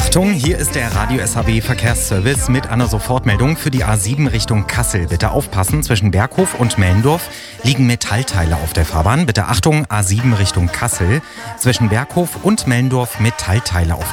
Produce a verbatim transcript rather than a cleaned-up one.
Achtung, hier ist der Radio S H B Verkehrsservice mit einer Sofortmeldung für die A sieben Richtung Kassel. Bitte aufpassen, zwischen Berghof und Mellendorf liegen Metallteile auf der Fahrbahn. Bitte Achtung, A sieben Richtung Kassel. Zwischen Berghof und Mellendorf Metallteile auf